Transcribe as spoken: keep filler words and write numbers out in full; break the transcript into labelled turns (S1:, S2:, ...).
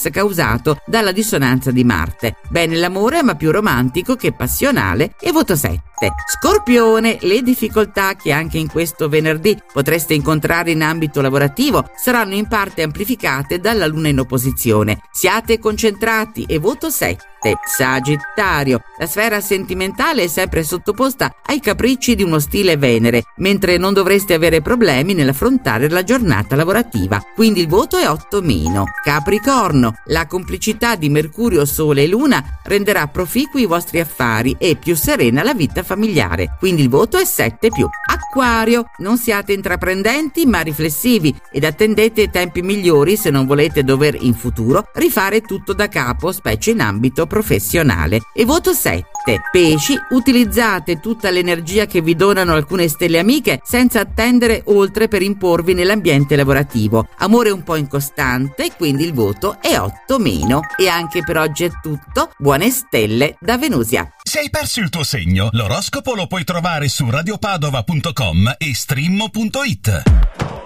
S1: stress causato dalla dissonanza di Marte. Bene l'amore, ma più romantico che passionale, e voto sette. Scorpione, le difficoltà che anche in questo venerdì potreste incontrare in ambito lavorativo saranno in parte amplificate dalla luna in opposizione. Siate concentrati, e voto sette. Sagittario, la sfera sentimentale è sempre sottoposta ai capricci di uno stile Venere, mentre non dovreste avere problemi nell'affrontare la giornata lavorativa, quindi il voto è otto meno. Capricorno, la complicità di Mercurio, Sole e Luna renderà proficui i vostri affari e più serena la vita familiare, quindi il voto è sette più. Acquario, non siate intraprendenti ma riflessivi ed attendete tempi migliori se non volete dover in futuro rifare tutto da capo, specie in ambito professionale, e voto sette. Pesci, utilizzate tutta l'energia che vi donano alcune stelle amiche senza attendere oltre per imporvi nell'ambiente lavorativo. Amore un po' incostante, quindi il voto è otto meno. E anche per oggi è tutto. Buone stelle da Venusia.
S2: Se hai perso il tuo segno, l'oroscopo lo puoi trovare su radiopadova punto com e streammo punto it.